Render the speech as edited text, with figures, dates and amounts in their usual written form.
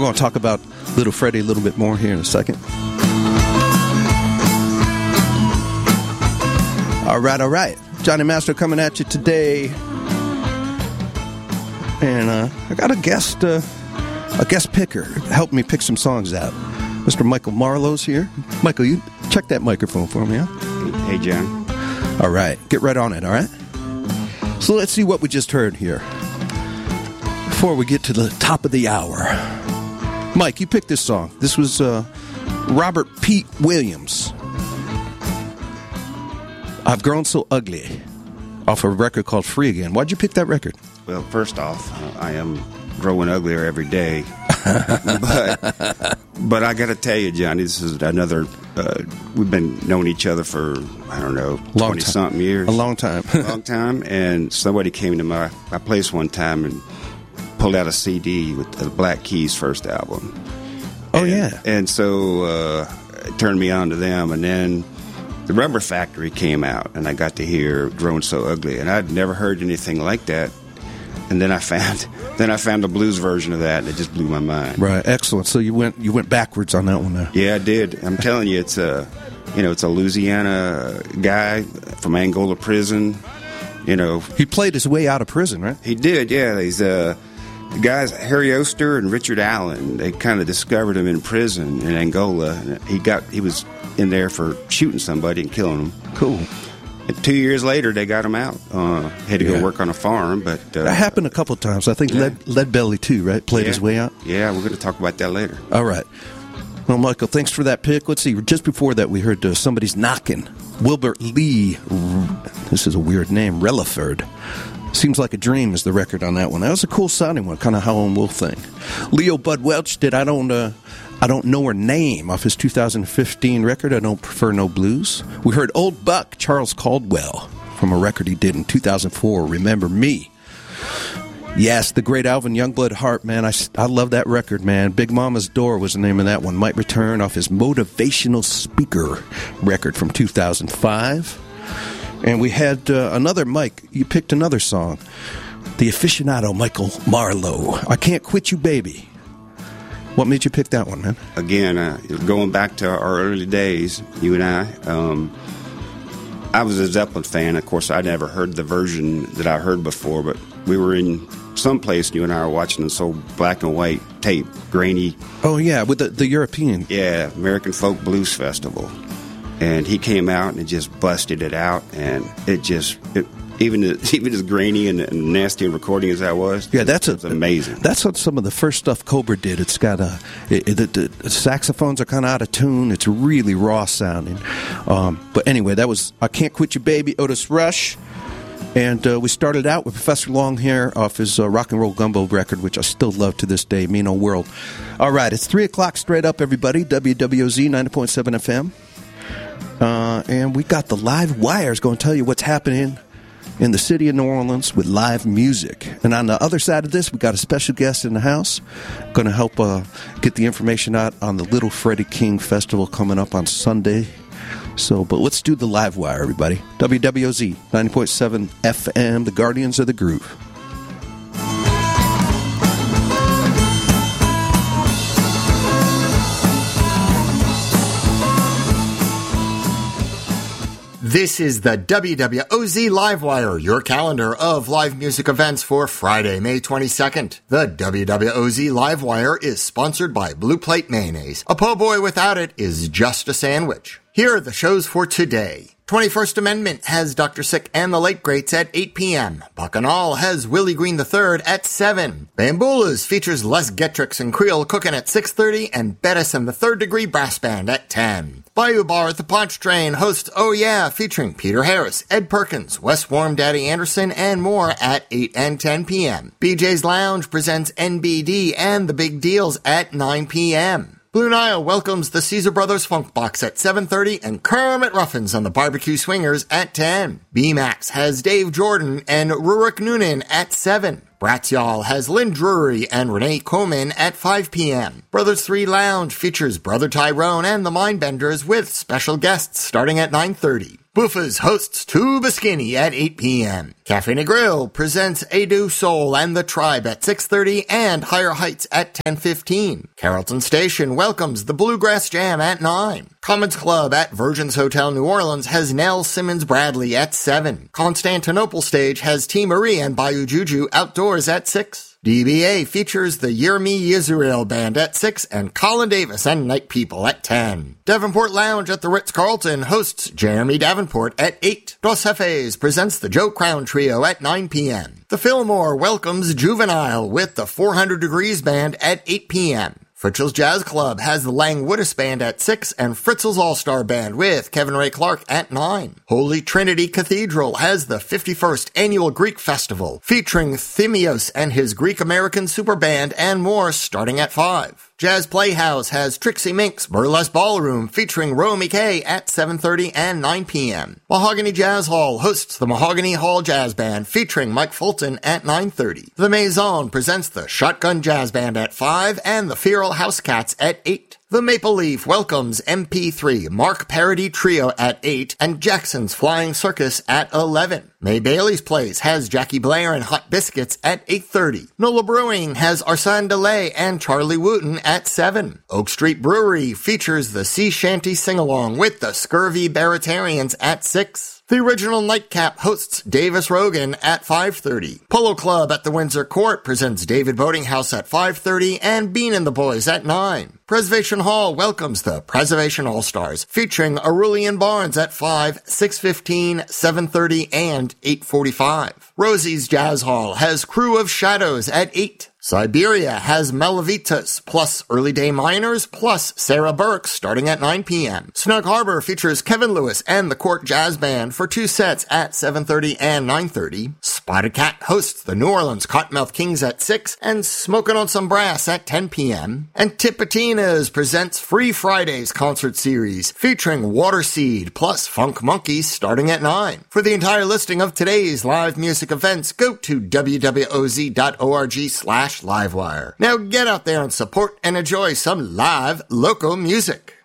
going to talk about Little Freddie a little bit more here in a second. All right. Johnny Master coming at you today. And I got a guest picker helping me pick some songs out. Mr. Michael Marlowe's here. Michael, you check that microphone for me, huh? Hey, John. All right. Get right on it, all right? So let's see what we just heard here before we get to the top of the hour. Mike, you picked this song. This was Robert Pete Williams. I've Grown So Ugly, off a record called Free Again. Why'd you pick that record? Well, first off, I am growing uglier every day. but I got to tell you, Johnny, this is another, we've been knowing each other for, I don't know, 20-something years. A long time. Long time. And somebody came to my place one time and pulled out a CD with the Black Keys' first album. Oh, yeah. And so it turned me on to them. And then the Rubber Factory came out, and I got to hear Grown So Ugly. And I'd never heard anything like that. And then I found the blues version of that, and it just blew my mind. Right, excellent. So you went backwards on that one there. Yeah, I did. I'm telling you, it's a Louisiana guy from Angola prison. He played his way out of prison, right? He did. Yeah, these guys, Harry Oster and Richard Allen. They kind of discovered him in prison in Angola. He was in there for shooting somebody and killing them. Cool. And 2 years later, they got him out. Had to go work on a farm, but that happened a couple of times. I think Leadbelly too, right? Played his way out. Yeah, we're going to talk about that later. All right. Well, Michael, thanks for that pick. Let's see. Just before that, we heard Somebody's Knocking. Wilbert Lee. This is a weird name. Relaford. Seems Like a Dream is the record on that one. That was a cool sounding one, kind of Howlin' Wolf thing. Leo Bud Welch did I Don't Know Her Name off his 2015 record, I Don't Prefer No Blues. We heard Old Buck, Charles Caldwell, from a record he did in 2004, Remember Me. Yes, the great Alvin Youngblood Hart, man. I love that record, man. Big Mama's Door was the name of that one. Might Return off his Motivational Speaker record from 2005. And we had another, Mike, you picked another song. The aficionado, Michael Marlowe. I Can't Quit You, Baby. What made you pick that one, man? Again, going back to our early days, you and I was a Zeppelin fan. Of course, I never heard the version that I heard before, but we were in some place, you and I were watching this old black and white tape, grainy. Oh, yeah, with the European. Yeah, American Folk Blues Festival. And he came out and just busted it out, and even as grainy and nasty a recording as that was, it's amazing. That's what some of the first stuff Cobra did. It's got the saxophones are kind of out of tune. It's really raw sounding. But anyway, that was I Can't Quit You, Baby, Otis Rush. And we started out with Professor Longhair off his Rock and Roll Gumbo record, which I still love to this day, Mean Old World. All right, it's 3 o'clock straight up, everybody. WWOZ 90.7 FM. And we got the live wires going to tell you what's happening in the city of New Orleans with live music. And on the other side of this, we got a special guest in the house going to help get the information out on the Little Freddie King Festival coming up on Sunday. But let's do the live wire, everybody. WWOZ 90.7 FM, the Guardians of the Groove. This is the WWOZ Livewire, your calendar of live music events for Friday, May 22nd. The WWOZ Livewire is sponsored by Blue Plate Mayonnaise. A po' boy without it is just a sandwich. Here are the shows for today. 21st Amendment has Dr. Sick and the Late Greats at 8 p.m. Bacchanal has Willie Green III at 7. Bamboolas features Les Getrix and Creole Cookin' at 6:30 and Bettis and the Third Degree Brass Band at 10. Bayou Bar at the Ponch Train hosts Oh Yeah, featuring Peter Harris, Ed Perkins, Wes Warm, Daddy Anderson, and more at 8 and 10 p.m. BJ's Lounge presents NBD and The Big Deals at 9 p.m. Blue Nile welcomes the Caesar Brothers Funk Box at 7:30 and Kermit Ruffins on the Barbecue Swingers at 10. B-Max has Dave Jordan and Rurik Noonan at 7. Bratz Y'all has Lynn Drury and Renee Coleman at 5 p.m. Brothers 3 Lounge features Brother Tyrone and the Mindbenders with special guests starting at 9:30. Buffa's hosts Tuba Skinny at 8 p.m. Cafe Negril presents Edu Soul and the Tribe at 6:30 and Higher Heights at 10:15. Carrollton Station welcomes the Bluegrass Jam at 9. Commons Club at Virgin's Hotel New Orleans has Nell Simmons Bradley at 7. Constantinople Stage has T. Marie and Bayou Juju outdoors at 6. DBA features the Yirmi Yisrael Band at 6 and Colin Davis and Night People at 10. Davenport Lounge at the Ritz-Carlton hosts Jeremy Davenport at 8. Dos Jefes presents the Joe Crown Trio at 9 p.m. The Fillmore welcomes Juvenile with the 400 Degrees Band at 8 p.m. Fritzl's Jazz Club has the Lang Woodis Band at 6 and Fritzl's All-Star Band with Kevin Ray Clark at 9. Holy Trinity Cathedral has the 51st Annual Greek Festival featuring Thimios and his Greek-American Super Band and more starting at 5. Jazz Playhouse has Trixie Mink's Burlesque Ballroom featuring Romy Kay at 7:30 and 9 p.m. Mahogany Jazz Hall hosts the Mahogany Hall Jazz Band featuring Mike Fulton at 9:30. The Maison presents the Shotgun Jazz Band at 5 and the Feral House Cats at 8. The Maple Leaf welcomes MP3 Mark Parody Trio at 8 and Jackson's Flying Circus at 11. May Bailey's Place has Jackie Blair and Hot Biscuits at 8:30. Nola Brewing has Arsène Delay and Charlie Wooten at 7. Oak Street Brewery features the Sea Shanty Sing-Along with the Scurvy Baritarians at 6. The Original Nightcap hosts Davis Rogan at 5:30. Polo Club at the Windsor Court presents David Boating House at 5:30 and Bean and the Boys at 9. Preservation Hall welcomes the Preservation All-Stars featuring Aurelian Barnes at 5, 6:15, 7:30, and 8:45. Rosie's Jazz Hall has Crew of Shadows at 8. Siberia has Malavitas plus Early Day Miners plus Sarah Burke starting at 9 p.m. Snug Harbor features Kevin Lewis and the Court Jazz Band for 2 sets at 7:30 and 9:30. Spotted Cat hosts the New Orleans Cottonmouth Kings at 6 and Smoking on Some Brass at 10 p.m. And Tipitinas presents Free Fridays concert series featuring Waterseed plus Funk Monkeys starting at 9. For the entire listing of today's live music events, go to wwoz.org/livewire. Now get out there and support and enjoy some live local music.